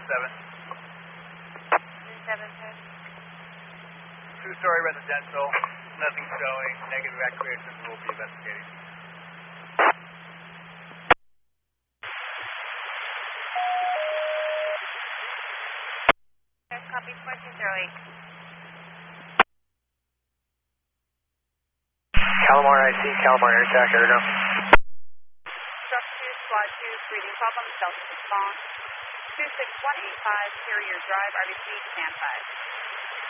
sir. Two-story residential, nothing showing, negative activation, we'll be investigating. Copy 4208. Calamar IC, Calamar Air Attack, here we go. Struck 2, Squad 2, reading problem, Delta response. 26185, Carrier Drive, RBC, stand by.